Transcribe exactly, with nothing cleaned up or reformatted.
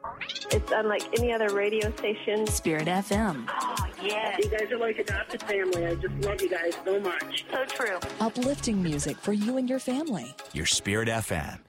It's unlike any other radio station. Spirit F M. Oh, yeah. You guys are like adopted family. I just love you guys so much. So true. Uplifting music for you and your family. Your Spirit F M.